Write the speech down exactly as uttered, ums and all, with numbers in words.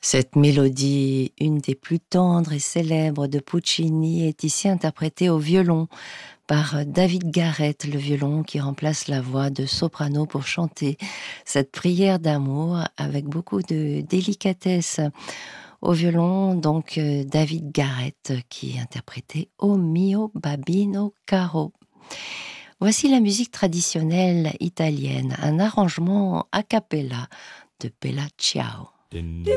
Cette mélodie, une des plus tendres et célèbres de Puccini, est ici interprétée au violon par David Garrett, le violon qui remplace la voix de soprano pour chanter cette prière d'amour avec beaucoup de délicatesse. Au violon, donc, David Garrett qui interprétait O mio babino caro. Voici la musique traditionnelle italienne, un arrangement a cappella de Bella Ciao.